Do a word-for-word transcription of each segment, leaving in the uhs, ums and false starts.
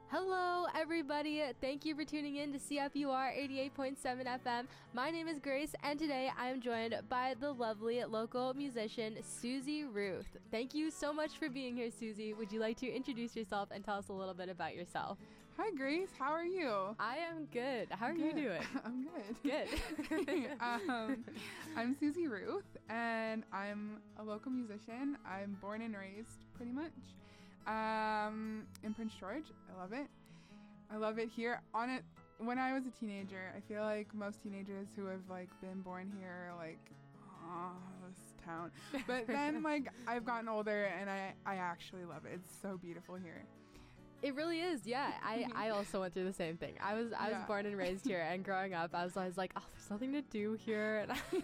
Hello, everybody. Thank you for tuning in to C F U R eighty-eight point seven F M. My name is Grace, and today I am joined by the lovely local musician, Susie Ruth. Thank you so much for being here, Susie. Would you like to introduce yourself and tell us a little bit about yourself? Hi, Grace. How are you? I am good. How are good. you doing? I'm good. Good. um, I'm Susie Ruth, and I'm a local musician. I'm born and raised, pretty much, um, in Prince George. I love it. I love it here. On it, when I was a teenager, I feel like most teenagers who have like been born here are like, oh, this town. But then, like, I've gotten older, and I I actually love it. It's so beautiful here. It really is, yeah. I, I also went through the same thing. I was I was Yeah. born and raised here, and growing up, I was always like, oh, there's nothing to do here.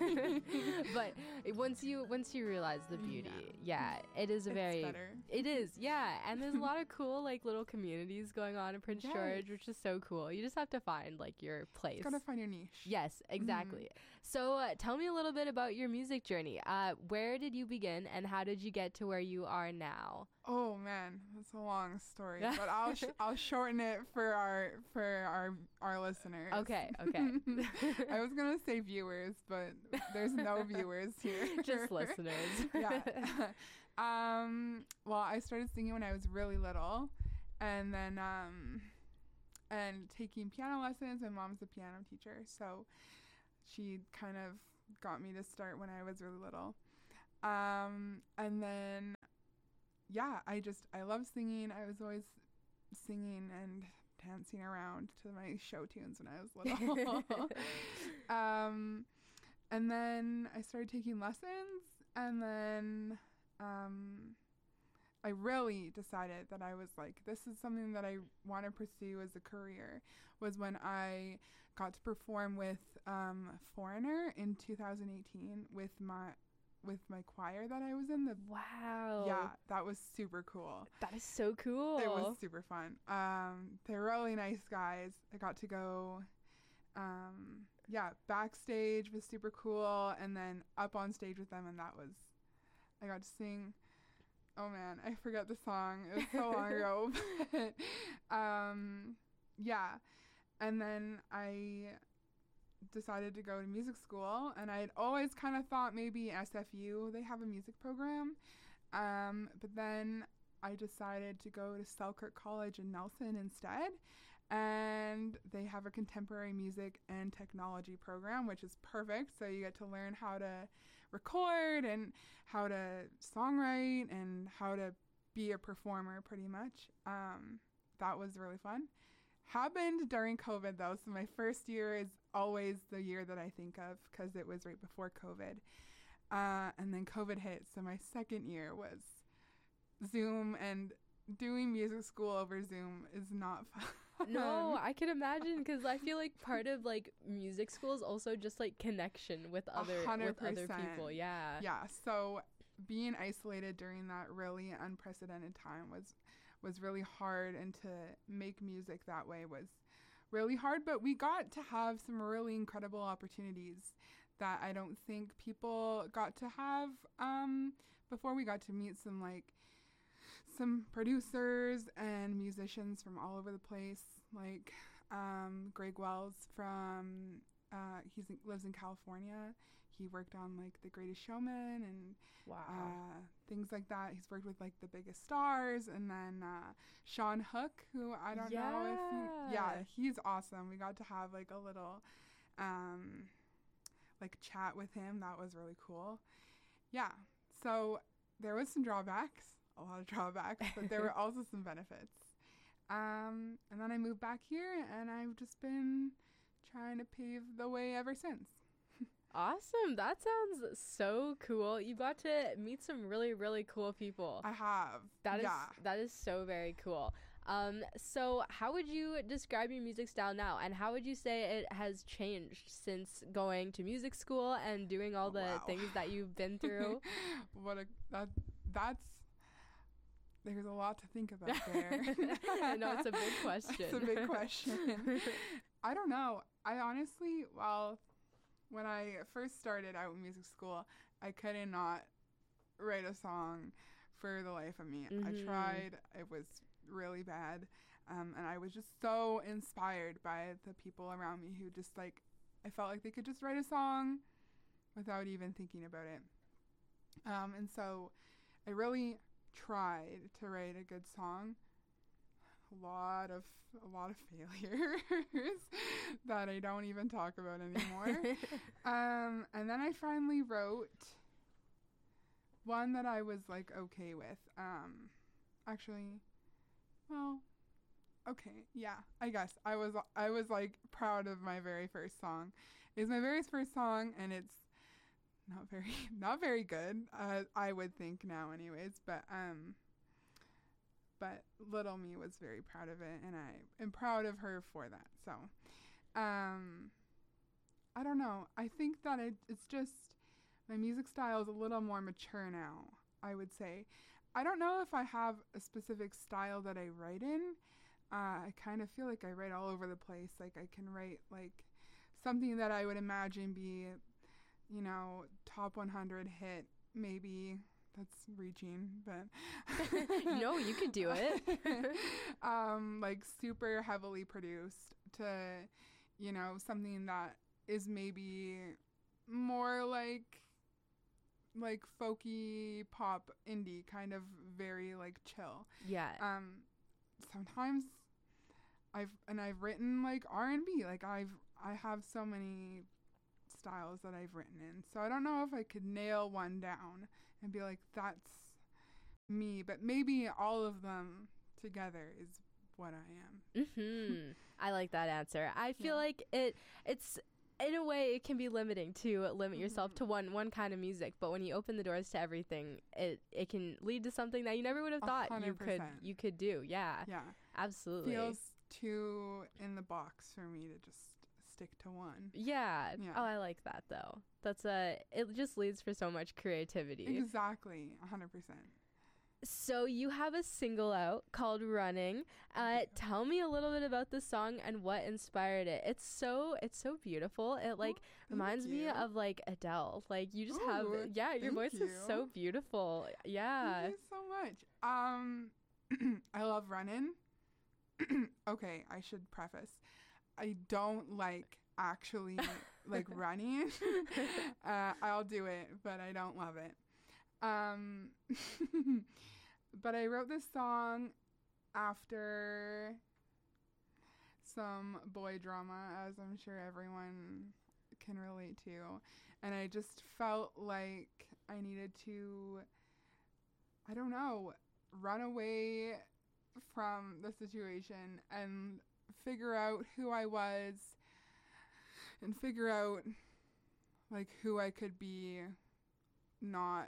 But once you once you realize the beauty, yeah, yeah it is a It's very better. It is, yeah. And there's a lot of cool like little communities going on in Prince Yes. George, which is so cool. You just have to find like your place. Gotta find your niche. Yes, exactly. Mm. So uh, tell me a little bit about your music journey. Uh, where did you begin, and how did you get to where you are now? Oh man, that's a long story, but I'll sh- I'll shorten it for our for our our listeners. Okay, okay. I was gonna say viewers, but there's no viewers here. Just listeners. Yeah. um. Well, I started singing when I was really little, and then um, and taking piano lessons. My mom's a piano teacher, so she kind of got me to start when I was really little. Um, and then. Yeah, I just, I love singing. I was always singing and dancing around to my show tunes when I was little. um, and then I started taking lessons, and then um, I really decided that I was like, this is something that I want to pursue as a career, was when I got to perform with um, Foreigner in two thousand eighteen with my with my choir that I was in. The Wow. Yeah, that was super cool. That is so cool. It was super fun. Um, they're really nice guys. I got to go, um, yeah, backstage was super cool, and then up on stage with them, and that was, I got to sing. Oh man, I forgot the song. It was so long ago. But, um, yeah, and then I decided to go to music school, and I had always kind of thought maybe S F U, they have a music program, um, but then I decided to go to Selkirk College in Nelson instead, and they have a contemporary music and technology program, which is perfect. So you get to learn how to record and how to songwrite and how to be a performer, pretty much. Um, that was really fun. Happened during COVID, though, so my first year is always the year that I think of because it was right before COVID. Uh, and then COVID hit, so my second year was Zoom, and doing music school over Zoom is not fun. No, I can imagine, because I feel like part of like music school is also just like connection with other with other people. Yeah. Yeah. So being isolated during that really unprecedented time was was really hard, and to make music that way was really hard. But we got to have some really incredible opportunities that I don't think people got to have um, before. We got to meet some like some producers and musicians from all over the place, like um, Greg Wells from uh, he lives in California. He worked on like The Greatest Showman and Wow. uh, things like that. He's worked with like the biggest stars, and then uh, Sean Hook, who I don't Yeah. know if he, yeah, he's awesome. We got to have like a little um, like chat with him. That was really cool. Yeah, so there was some drawbacks. A lot of drawbacks, but there were also some benefits. Um, and then I moved back here, and I've just been trying to pave the way ever since. Awesome. That sounds so cool. You got to meet some really, really cool people. I have. That is yeah. that is so very cool. Um, so how would you describe your music style now, and how would you say it has changed since going to music school and doing all the Wow. things that you've been through? What a that that's there's a lot to think about there. I know it's a big question. It's a big question. I don't know. I honestly, well, when I first started out in music school, I could not write a song for the life of me. Mm-hmm. I tried. It was really bad. Um, and I was just so inspired by the people around me who just like, I felt like they could just write a song without even thinking about it. Um, and so I really tried to write a good song. A lot of a lot of failures that I don't even talk about anymore. um, and then I finally wrote one that I was like okay with. Um, actually, well, okay, yeah, I guess I was I was like proud of my very first song. It's my very first song, and it's not very not very good. Uh, I would think now, anyways. But um, but little me was very proud of it, and I am proud of her for that. So, um, I don't know. I think that it, it's just my music style is a little more mature now, I would say. I don't know if I have a specific style that I write in. Uh, I kind of feel like I write all over the place. Like I can write like something that I would imagine be, you know, top one hundred hit, maybe. That's reaching, but no, you could do it. um, like super heavily produced to, you know, something that is maybe more like like folky pop indie, kind of very like chill. Yeah. Um, sometimes I've and I've written like R and B. Like I've I have so many styles that I've written in. So I don't know if I could nail one down and be like, that's me. But maybe all of them together is what I am. Mm-hmm. I like that answer. I feel Yeah. like it it's in a way it can be limiting to limit Mm-hmm. yourself to one one kind of music, but when you open the doors to everything, it it can lead to something that you never would have thought you could one hundred percent. you could do. Yeah. Yeah. Absolutely. Feels too in the box for me to just stick to one. Yeah. Yeah. Oh, I like that though. That's a it just leads for so much creativity. Exactly. one hundred percent. So you have a single out called Running. Uh, tell me a little bit about the song and what inspired it. It's so it's so beautiful. It like Oh, thank reminds me you. of like Adele. Like you just have Ooh, yeah, your thank voice is so you. beautiful. Yeah. Thank you so much. Um, I love running. Okay, I should preface. I don't like actually like running. uh, I'll do it, but I don't love it. Um, but I wrote this song after some boy drama, as I'm sure everyone can relate to. And I just felt like I needed to, I don't know, run away from the situation and figure out who I was and figure out like who I could be, not,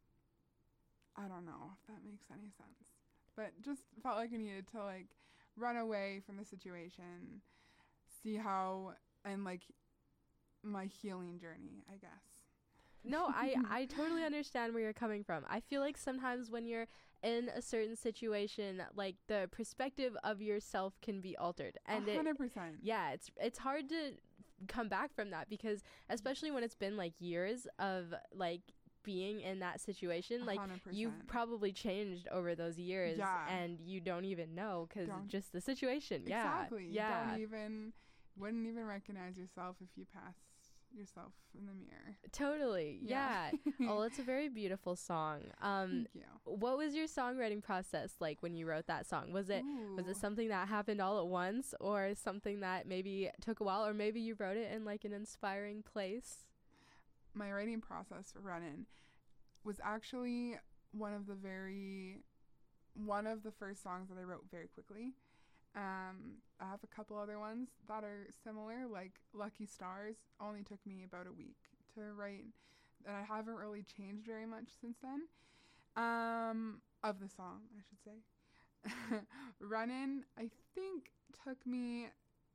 I don't know if that makes any sense, but just felt like I needed to like run away from the situation, see how, and like my healing journey, I guess. No, I, I totally understand where you're coming from. I feel like sometimes when you're in a certain situation, like the perspective of yourself can be altered. And one it, hundred percent. yeah, it's it's hard to come back from that because especially when it's been like years of like being in that situation, like one hundred percent. you've probably changed over those years Yeah. and you don't even know because Don't- just the situation. Yeah. Exactly. Yeah. Don't even, wouldn't even recognize yourself if you passed yourself in the mirror. Totally. Yeah. Oh, it's a very beautiful song. Um, Thank you. what was your songwriting process like when you wrote that song? Was it was it Ooh. something that happened all at once, or something that maybe took a while, or maybe you wrote it in like an inspiring place? My writing process for Runnin' was actually one of the very, one of the first songs that I wrote very quickly. Um, I have a couple other ones that are similar, like Lucky Stars only took me about a week to write, and I haven't really changed very much since then. Um, of the song, I should say. Runnin', I think, took me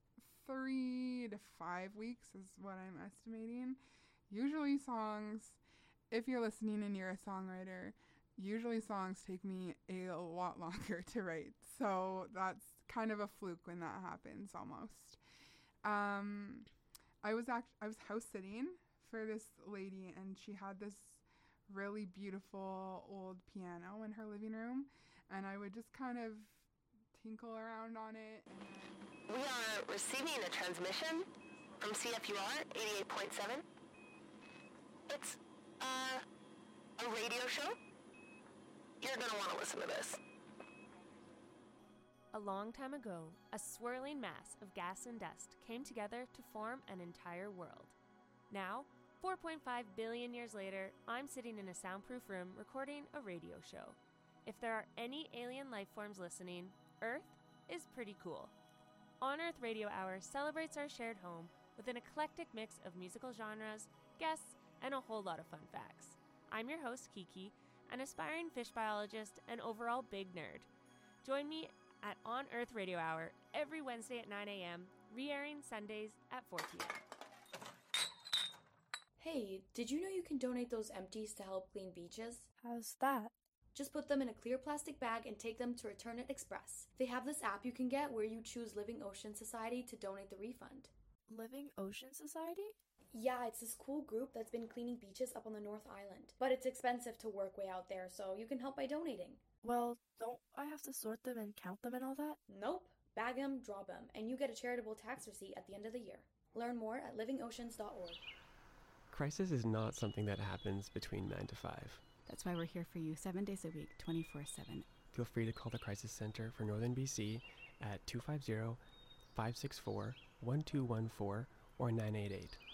three to five weeks is what I'm estimating. Usually songs, if you're listening and you're a songwriter, usually songs take me a lot longer to write. So that's kind of a fluke when that happens almost. Um, I was act- I was house sitting for this lady, and she had this really beautiful old piano in her living room, and I would just kind of tinkle around on it. We are receiving a transmission from C F U R eighty-eight point seven. It's, uh, a radio show. You're gonna want to listen to this. A long time ago, a swirling mass of gas and dust came together to form an entire world. Now, four point five billion years later, I'm sitting in a soundproof room recording a radio show. If there are any alien life forms listening, Earth is pretty cool. On Earth Radio Hour celebrates our shared home with an eclectic mix of musical genres, guests, and a whole lot of fun facts. I'm your host, Kiki, an aspiring fish biologist and overall big nerd. Join me at On Earth Radio Hour every Wednesday at nine a.m., re-airing Sundays at four p.m. Hey, did you know you can donate those empties to help clean beaches? How's that? Just put them in a clear plastic bag and take them to Return It Express. They have this app you can get where you choose Living Ocean Society to donate the refund. Living Ocean Society? Yeah, it's this cool group that's been cleaning beaches up on the North Island. But it's expensive to work way out there, so you can help by donating. Well, don't I have to sort them and count them and all that? Nope. Bag them, drop them, and you get a charitable tax receipt at the end of the year. Learn more at living oceans dot org. Crisis is not something that happens between nine to five. That's why we're here for you seven days a week, twenty-four seven. Feel free to call the Crisis Center for Northern B C at two five zero, five six four, one two one four or nine eight eight.